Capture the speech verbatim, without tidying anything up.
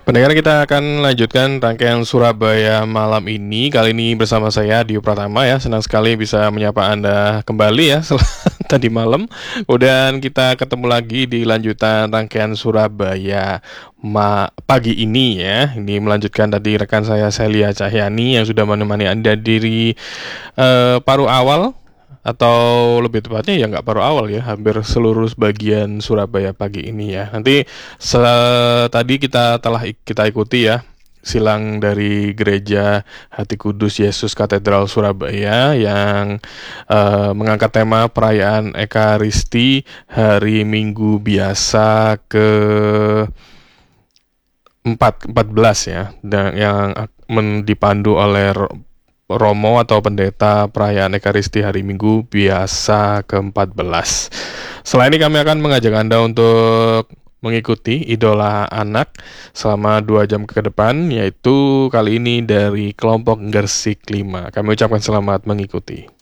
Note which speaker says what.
Speaker 1: Pendengar, kita akan lanjutkan rangkaian Surabaya malam ini. Kali ini bersama saya Dio Pratama ya. Senang sekali bisa menyapa Anda kembali ya setelah tadi malam. Kemudian kita ketemu lagi di lanjutan rangkaian Surabaya ma pagi ini ya. Ini melanjutkan tadi rekan saya Celia Cahyani yang sudah menemani Anda dari eh, paruh awal, atau lebih tepatnya ya nggak paruh awal ya, hampir seluruh bagian Surabaya pagi ini ya. Nanti se- tadi kita telah ik- kita ikuti ya silang dari Gereja Hati Kudus Yesus Katedral Surabaya yang eh, mengangkat tema perayaan Ekaristi Hari Minggu Biasa ke empat empat belas ya, dan yang ak- men- dipandu oleh Romo atau pendeta perayaan Ekaristi Hari Minggu Biasa ke-empat belas. Setelah ini kami akan mengajak Anda untuk mengikuti Idola Anak selama dua jam ke depan, yaitu kali ini dari kelompok Gersik lima. Kami ucapkan selamat mengikuti.